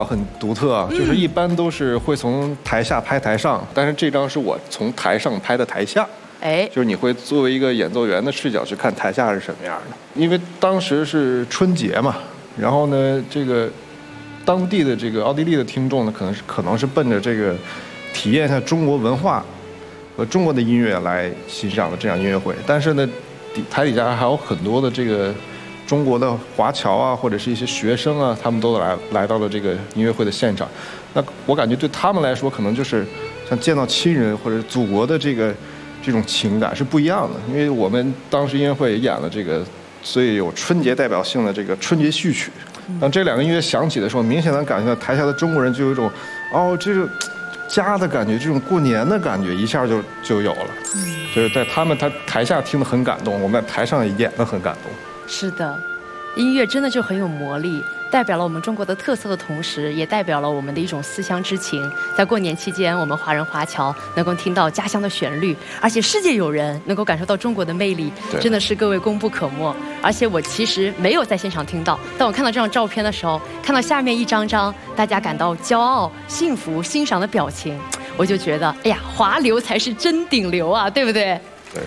很独特啊，就是一般都是会从台下拍台上，但是这张是我从台上拍的台下。 哎， 就是你会作为一个演奏员的视角去看台下是什么样的。因为当时是春节嘛，然后呢，这个当地的这个奥地利的听众呢，可能是奔着这个体验一下中国文化和中国的音乐来欣赏的这样音乐会。但是呢，台底下还有很多的这个中国的华侨啊，或者是一些学生啊，他们都来到了这个音乐会的现场。那我感觉对他们来说，可能就是像见到亲人或者祖国的这种情感是不一样的。因为我们当时音乐会也演了这个最有春节代表性的这个春节序曲。当这两个音乐响起的时候，明显能感觉到台下的中国人就有一种这种家的感觉，这种过年的感觉一下就有了。就是在他台下听得很感动，我们在台上也演得很感动。 是的，音乐真的就很有魔力，代表了我们中国的特色的同时，也代表了我们的一种思乡之情。在过年期间，我们华人华侨能够听到家乡的旋律，而且世界有人能够感受到中国的魅力，真的是各位功不可没。而且我其实没有在现场听到，但我看到这张照片的时候，看到下面一张张大家感到骄傲、幸福、欣赏的表情，我就觉得，哎呀，华流才是真顶流啊，对不对？ 对。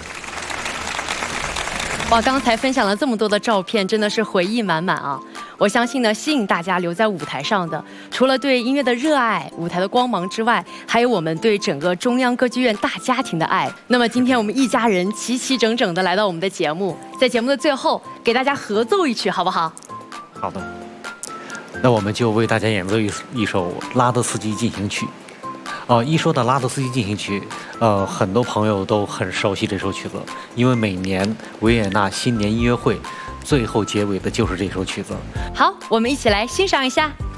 哇，刚才分享了这么多的照片，真的是回忆满满啊！我相信呢，吸引大家留在舞台上的，除了对音乐的热爱、舞台的光芒之外，还有我们对整个中央歌剧院大家庭的爱。那么今天我们一家人齐齐整整的来到我们的节目，在节目的最后给大家合奏一曲，好不好？ 好的，那我们就为大家演奏一首《拉德斯基进行曲》。一说到拉德斯基进行曲，很多朋友都很熟悉这首曲子，因为每年维也纳新年音乐会最后结尾的就是这首曲子。 好，我们一起来欣赏一下。